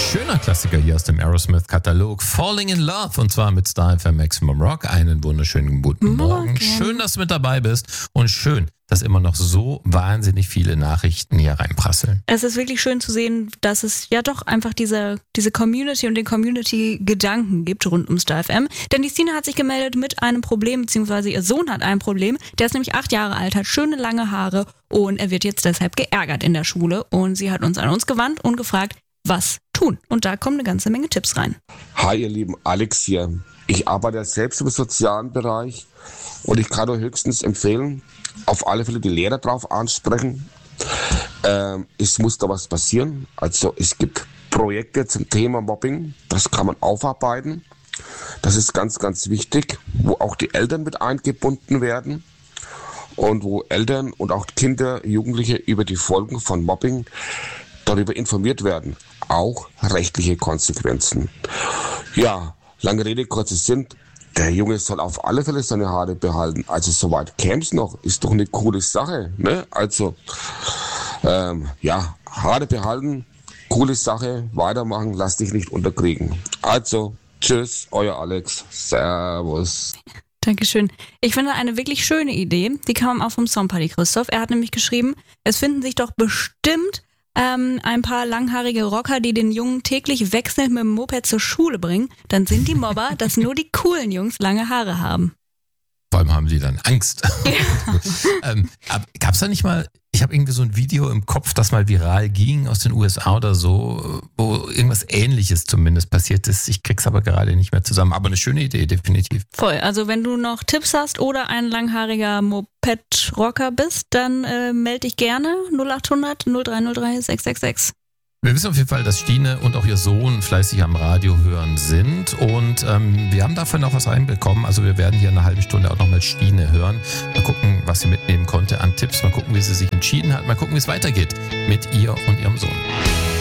schöner Klassiker hier aus dem Aerosmith-Katalog. Falling in Love, und zwar mit Star FM Maximum Rock. Einen wunderschönen guten Morgen. Schön, dass du mit dabei bist und schön, dass immer noch so wahnsinnig viele Nachrichten hier reinprasseln. Es ist wirklich schön zu sehen, dass es ja doch einfach diese Community und den Community-Gedanken gibt rund um Star FM. Denn die Stina hat sich gemeldet mit einem Problem, beziehungsweise ihr Sohn hat ein Problem. Der ist nämlich 8 Jahre alt, hat schöne lange Haare und er wird jetzt deshalb geärgert in der Schule. Und sie hat uns an uns gewandt und gefragt, was tun. Und da kommen eine ganze Menge Tipps rein. Hi ihr Lieben, Alex hier. Ich arbeite selbst im sozialen Bereich und ich kann nur höchstens empfehlen, auf alle Fälle die Lehrer drauf ansprechen. Es muss da was passieren. Also es gibt Projekte zum Thema Mobbing, das kann man aufarbeiten. Das ist ganz, ganz wichtig, wo auch die Eltern mit eingebunden werden und wo Eltern und auch Kinder, Jugendliche über die Folgen von Mobbing darüber informiert werden. Auch rechtliche Konsequenzen. Ja, lange Rede, kurzer Sinn. Der Junge soll auf alle Fälle seine Haare behalten. Also soweit käme es noch. Ist doch eine coole Sache. Ne? Also, Haare behalten, coole Sache, weitermachen, lass dich nicht unterkriegen. Also, tschüss, euer Alex. Servus. Dankeschön. Ich finde eine wirklich schöne Idee. Die kam auch vom Songparty Christoph. Er hat nämlich geschrieben, es finden sich doch bestimmt ein paar langhaarige Rocker, die den Jungen täglich wechselnd mit dem Moped zur Schule bringen. Dann sind die Mobber, dass nur die coolen Jungs lange Haare haben. Vor allem haben sie dann Angst. Ja. Gab es da nicht mal, ich habe irgendwie so ein Video im Kopf, das mal viral ging aus den USA oder so, wo irgendwas Ähnliches zumindest passiert ist. Ich krieg's aber gerade nicht mehr zusammen. Aber eine schöne Idee, definitiv. Voll. Also wenn du noch Tipps hast oder ein langhaariger Moped-Rocker bist, dann melde dich gerne 0800 0303 666. Wir wissen auf jeden Fall, dass Stine und auch ihr Sohn fleißig am Radio hören sind und wir haben davon auch was reinbekommen. Also wir werden hier in einer halben Stunde auch nochmal Stine hören. Mal gucken, was sie mitnehmen konnte an Tipps. Mal gucken, wie sie sich entschieden hat. Mal gucken, wie es weitergeht mit ihr und ihrem Sohn.